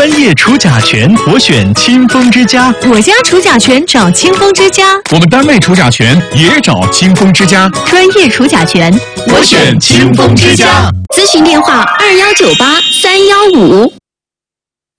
专业除甲醛，我选清风之家。 我家除甲醛找清风之家。 我们单位除甲醛也找清风之家。 专业除甲醛， 我选清风之家。 咨询电话21983155。